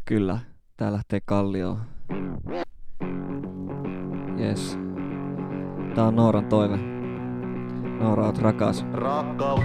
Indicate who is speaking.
Speaker 1: Kyllä, tää lähtee Kallioon. Jes. Tää on Nooran toive. Noora, oot rakas.